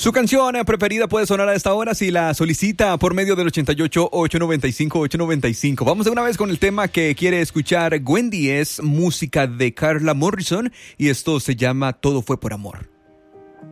Su canción preferida puede sonar a esta hora si la solicita por medio del 88-895-895. Vamos de una vez con el tema que quiere escuchar Wendy. Es música de Carla Morrison y esto se llama Todo fue por amor.